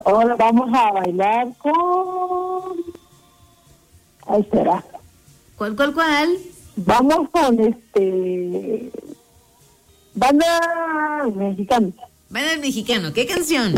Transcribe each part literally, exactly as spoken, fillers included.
Ahora vamos a bailar con... Ahí será. ¿Cuál, cuál, cuál? Vamos con este... Banda mexicana. Banda del mexicano, ¿qué canción?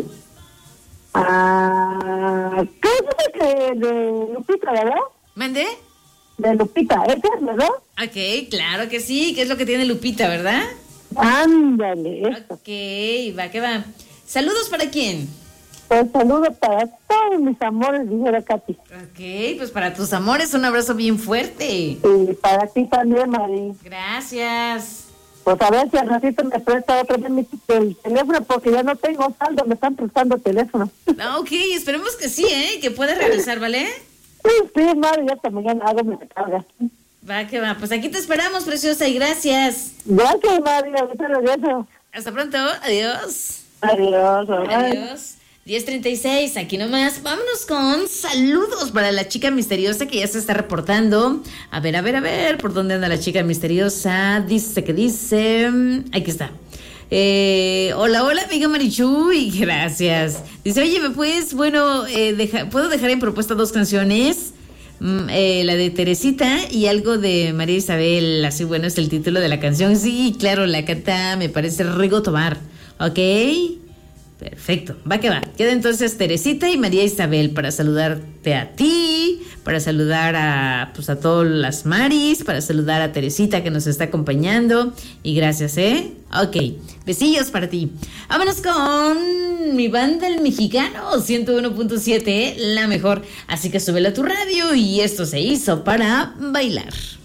Ah, ¿qué es de, de Lupita, verdad? ¿Mande? De Lupita, ¿esa es, verdad? Ok, claro que sí, que es lo que tiene Lupita, ¿verdad? Ándale, eso. Ok, va, que va. ¿Saludos para quién? Pues saludo para todos mis amores, dijera Katy. Ok, pues para tus amores un abrazo bien fuerte. Y para ti también, Mari. Gracias. Pues a ver si al ratito me presta otra vez mi, el teléfono, porque ya no tengo saldo, me están prestando teléfono. Ah, ok, esperemos que sí, ¿eh? Que puedas regresar, ¿vale? Sí, sí, Mari, ya también hago mi recarga. Va, que va. Pues aquí te esperamos, preciosa, y gracias. Gracias, Mari, ahorita regreso. Hasta pronto, adiós. Adiós, bye. Adiós. diez treinta y seis, aquí nomás. Vámonos con saludos para la chica misteriosa que ya se está reportando. A ver, a ver, a ver, ¿por dónde anda la chica misteriosa? Dice que dice... Aquí está. Eh, hola, hola, amiga Marichuy, gracias. Dice, oye, ¿me puedes, bueno, eh, deja, ¿puedo dejar en propuesta dos canciones? Mm, eh, la de Teresita y algo de María Isabel, así bueno es el título de la canción. Sí, claro, la canta, me parece Rigo Tobar, ¿ok? Perfecto, va que va. Queda entonces Teresita y María Isabel para saludarte a ti, para saludar a pues a todas las Maris, para saludar a Teresita que nos está acompañando. Y gracias, ¿eh? Ok, besillos para ti. Vámonos con mi banda el mexicano, ciento uno punto siete, la mejor. Así que súbela a tu radio y esto se hizo para bailar.